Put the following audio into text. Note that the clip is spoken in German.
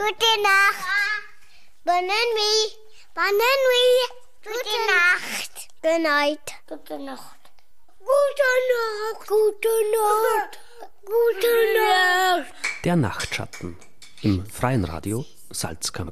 Gute Nacht. Bonne nuit. Bonne nuit. Gute Nacht. Good night. Gute Nacht. Gute Nacht. Gute Nacht. Gute Nacht. Der Nachtschatten im Freien Radio Salzkammer.